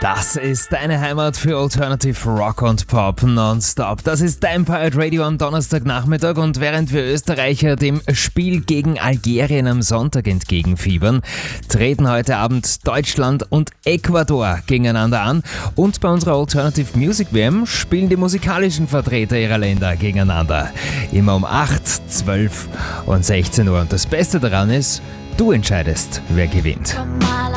Das ist deine Heimat für Alternative Rock und Pop nonstop. Das ist dein Pirate Radio am Donnerstagnachmittag, und während wir Österreicher dem Spiel gegen Algerien am Sonntag entgegenfiebern, treten heute Abend Deutschland und Ecuador gegeneinander an, und bei unserer Alternative Music WM spielen die musikalischen Vertreter ihrer Länder gegeneinander. Immer um 8, 12 und 16 Uhr. Und das Beste daran ist, du entscheidest, wer gewinnt.